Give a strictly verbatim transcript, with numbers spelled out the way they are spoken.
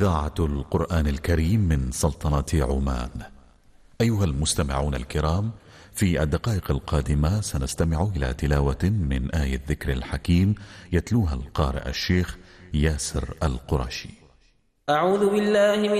إذاعة القرآن الكريم من سلطنة عمان. أيها المستمعون الكرام، في الدقائق القادمة سنستمع إلى تلاوة من آية الذكر الحكيم يتلوها القارئ الشيخ ياسر القرشي. أعوذ بالله